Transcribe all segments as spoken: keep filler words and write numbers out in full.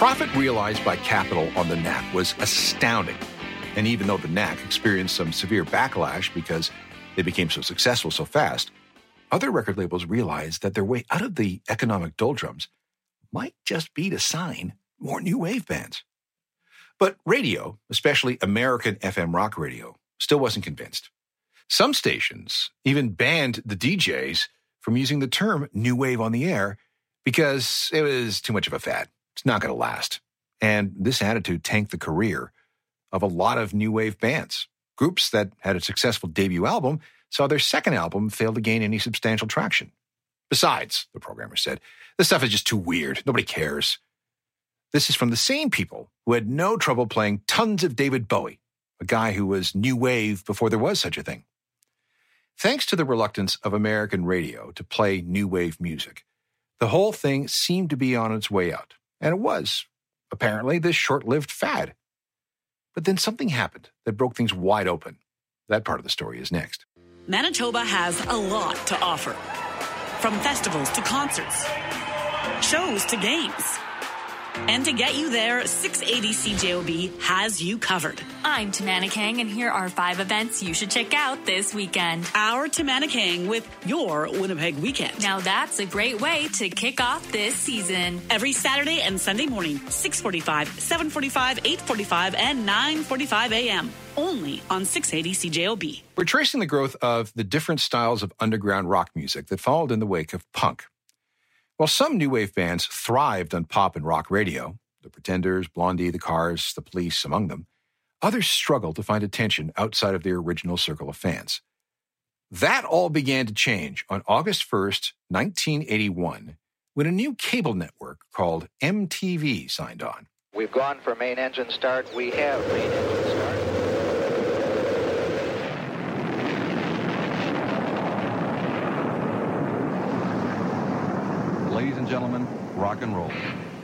profit realized by Capitol on the Knack was astounding. And even though the Knack experienced some severe backlash because they became so successful so fast, other record labels realized that their way out of the economic doldrums might just be to sign more new wave bands. But radio, especially American F M rock radio, still wasn't convinced. Some stations even banned the D Js from using the term new wave on the air because it was too much of a fad. It's not going to last. And this attitude tanked the career of a lot of new wave bands. Groups that had a successful debut album saw their second album fail to gain any substantial traction. Besides, the programmer said, this stuff is just too weird. Nobody cares. This is from the same people who had no trouble playing tons of David Bowie, a guy who was new wave before there was such a thing. Thanks to the reluctance of American radio to play new wave music, the whole thing seemed to be on its way out. And it was, apparently, this short-lived fad. But then something happened that broke things wide open. That part of the story is next. Manitoba has a lot to offer. From festivals to concerts, shows to games. And to get you there, six eighty C J O B has you covered. I'm Tamana Kang, and here are five events you should check out this weekend. Our Tamana Kang with your Winnipeg Weekend. Now that's a great way to kick off this season. Every Saturday and Sunday morning, six forty-five, seven forty-five, eight forty-five, and nine forty-five a.m. Only on six eighty C J O B. We're tracing the growth of the different styles of underground rock music that followed in the wake of punk. While some new wave bands thrived on pop and rock radio, the Pretenders, Blondie, the Cars, the Police among them, others struggled to find attention outside of their original circle of fans. That all began to change on August first, nineteen eighty-one, when a new cable network called M T V signed on. We've gone for main engine start. We have main engine start. Ladies and gentlemen, rock and roll.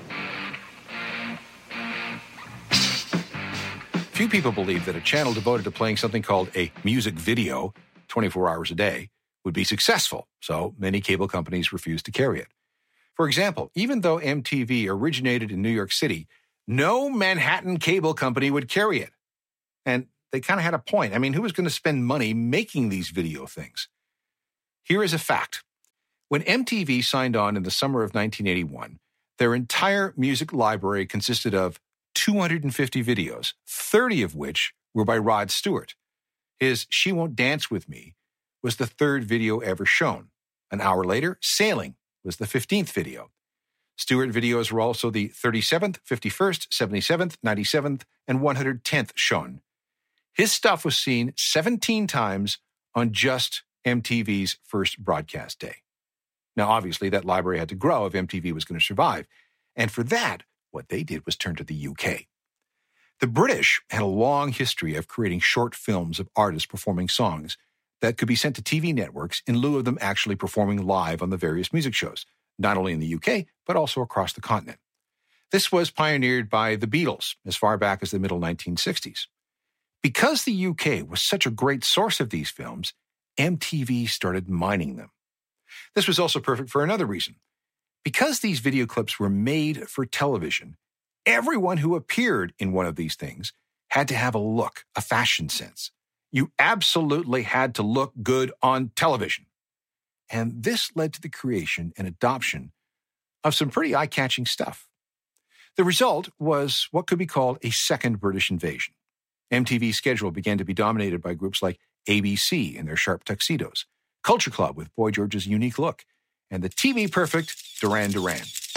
Few people believed that a channel devoted to playing something called a music video twenty-four hours a day would be successful, so many cable companies refused to carry it. For example, even though M T V originated in New York City, no Manhattan cable company would carry it. And they kind of had a point. I mean, who was going to spend money making these video things? Here is a fact. When M T V signed on in the summer of nineteen eighty-one, their entire music library consisted of two hundred fifty videos, thirty of which were by Rod Stewart. His She Won't Dance With Me was the third video ever shown. An hour later, Sailing was the fifteenth video. Stewart videos were also the thirty-seventh, fifty-first, seventy-seventh, ninety-seventh, and one hundred tenth shown. His stuff was seen seventeen times on just M T V's first broadcast day. Now, obviously, that library had to grow if M T V was going to survive. And for that, what they did was turn to the U K. The British had a long history of creating short films of artists performing songs that could be sent to T V networks in lieu of them actually performing live on the various music shows, not only in the U K, but also across the continent. This was pioneered by the Beatles as far back as the middle nineteen sixties. Because the U K was such a great source of these films, M T V started mining them. This was also perfect for another reason. Because these video clips were made for television, everyone who appeared in one of these things had to have a look, a fashion sense. You absolutely had to look good on television. And this led to the creation and adoption of some pretty eye-catching stuff. The result was what could be called a second British invasion. M T V's schedule began to be dominated by groups like A B C in their sharp tuxedos, Culture Club with Boy George's unique look, and the T V perfect Duran Duran.